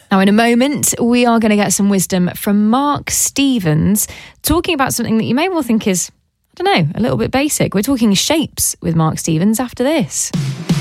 Now, in a moment, we are going to get some wisdom from Mark Stevens, talking about something that you may well think is, I don't know, a little bit basic. We're talking shapes with Mark Stevens after this.